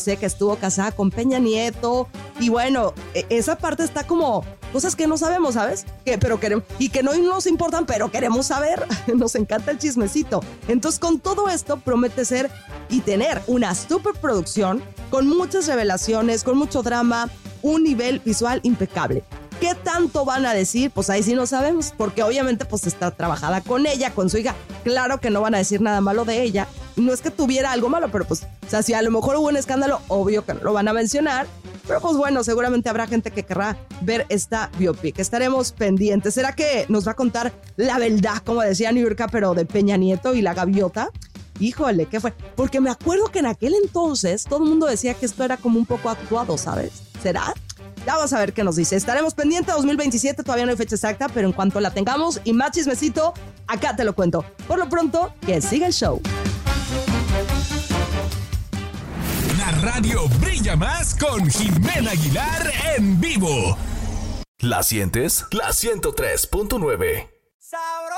dice que estuvo casada con Peña Nieto. Y bueno, esa parte está como cosas que no sabemos, ¿sabes? Pero queremos, y que no nos importan, pero queremos saber. Nos encanta el chismecito. Entonces, con todo esto promete ser y tener una superproducción con muchas revelaciones, con mucho drama, un nivel visual impecable. ¿Qué tanto van a decir? Pues ahí sí no sabemos, porque obviamente pues está trabajada con ella, con su hija. Claro que no van a decir nada malo de ella. No es que tuviera algo malo, pero pues, o sea, si a lo mejor hubo un escándalo, obvio que no lo van a mencionar. Pero pues bueno, seguramente habrá gente que querrá ver esta biopic. Estaremos pendientes. ¿Será que nos va a contar la verdad, como decía Niurka, pero de Peña Nieto y la gaviota? Híjole, ¿qué fue? Porque me acuerdo que en aquel entonces todo el mundo decía que esto era como un poco actuado, ¿sabes? ¿Será? Ya vamos a ver qué nos dice. Estaremos pendientes. 2027, todavía no hay fecha exacta, pero en cuanto la tengamos y más chismecito, acá te lo cuento. Por lo pronto, que siga el show. La radio brilla más con Jimena Aguilar en vivo. ¿La sientes? La 103.9.